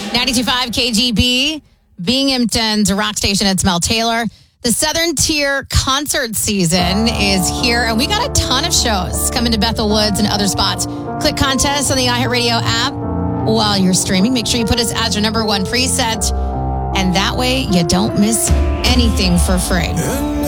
92.5 KGB, Binghamton's rock station at Mel Taylor. The Southern Tier concert season is here, and we got a ton of shows coming to Bethel Woods and other spots. Click contest on the iHeartRadio app while you're streaming. Make sure you put us as your number one preset, and that way you don't miss anything for free.